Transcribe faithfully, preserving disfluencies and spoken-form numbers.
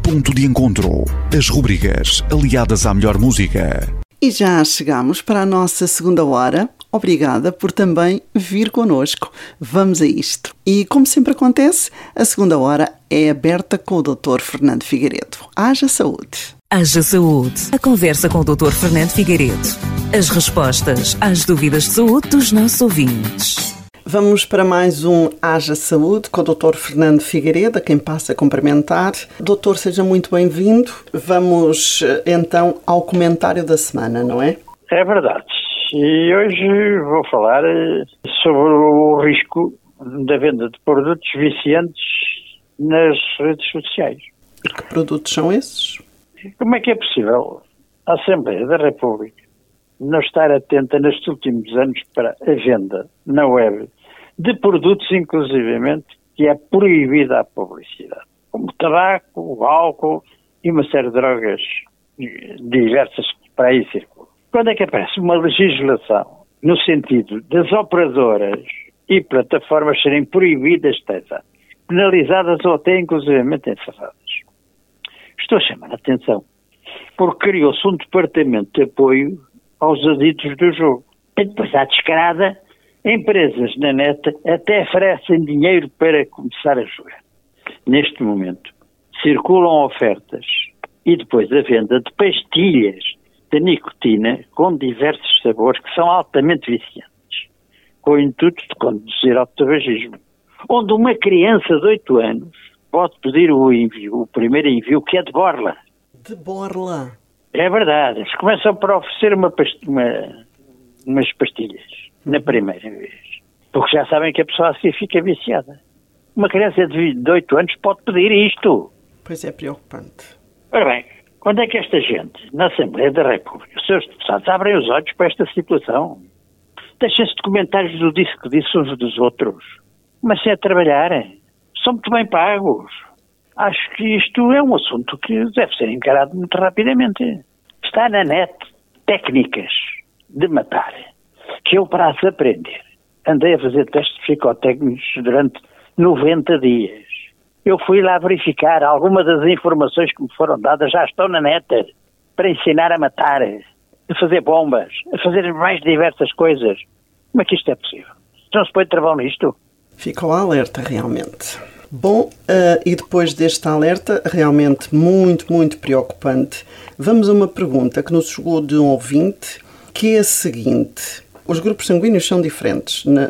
Ponto de Encontro. As rubricas aliadas à melhor música. E já chegamos para a nossa segunda hora. Obrigada por também vir connosco. Vamos a isto. E como sempre acontece, a segunda hora é aberta com o doutor Fernando Figueiredo. Haja saúde. Haja saúde. A conversa com o doutor Fernando Figueiredo. As respostas às dúvidas de saúde dos nossos ouvintes. Vamos para mais um Haja Saúde com o doutor Fernando Figueiredo, a quem passa a cumprimentar. Doutor, seja muito bem-vindo. Vamos então ao comentário da semana, não é? É verdade. E hoje vou falar sobre o risco da venda de produtos viciantes nas redes sociais. E que produtos são esses? Como é que é possível a Assembleia da República não estar atenta nestes últimos anos para a venda na web de produtos, inclusivamente, que é proibida a publicidade, como tabaco, álcool e uma série de drogas diversas que para aí circulam. Quando é que aparece uma legislação no sentido das operadoras e plataformas serem proibidas de tais, penalizadas ou até inclusivamente encerradas? Estou a chamar a atenção porque criou-se um departamento de apoio aos aditos do jogo. E depois, à descarada, empresas na net até oferecem dinheiro para começar a jogar. Neste momento, circulam ofertas e depois a venda de pastilhas de nicotina com diversos sabores que são altamente viciantes, com o intuito de conduzir ao tabagismo, onde uma criança de oito anos pode pedir o envio, o primeiro envio, que é de borla. De borla? É verdade. Eles começam por oferecer uma past- uma, umas pastilhas na primeira vez, porque já sabem que a pessoa assim fica viciada. Uma criança de oito anos pode pedir isto. Pois é preocupante. Ora bem, quando é que esta gente, na Assembleia da República, os seus deputados, abrem os olhos para esta situação? Deixem-se de comentários do disse que disse uns dos outros. Comecem a trabalhar. São muito bem pagos. Acho que isto é um assunto que deve ser encarado muito rapidamente. Está na net técnicas de matar, que eu para as aprender andei a fazer testes psicotécnicos durante noventa dias. Eu fui lá verificar, algumas das informações que me foram dadas já estão na net, para ensinar a matar, a fazer bombas, a fazer mais diversas coisas. Como é que isto é possível? Não se põe travão nisto? Ficou alerta, realmente. Bom, uh, e depois deste alerta, realmente muito, muito preocupante, vamos a uma pergunta que nos chegou de um ouvinte, que é a seguinte. Os grupos sanguíneos são diferentes na,